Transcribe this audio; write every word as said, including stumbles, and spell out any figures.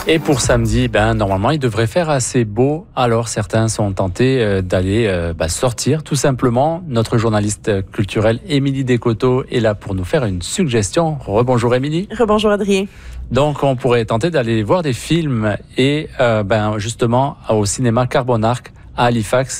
Et pour samedi, ben, normalement, il devrait faire assez beau. Alors, certains sont tentés euh, d'aller euh, bah, sortir, tout simplement. Notre journaliste culturelle, Émilie Descoteaux, est là pour nous faire une suggestion. Rebonjour, Émilie. Rebonjour, Adrien. Donc, on pourrait tenter d'aller voir des films et, euh, ben, justement, au cinéma Carbonarc à Halifax.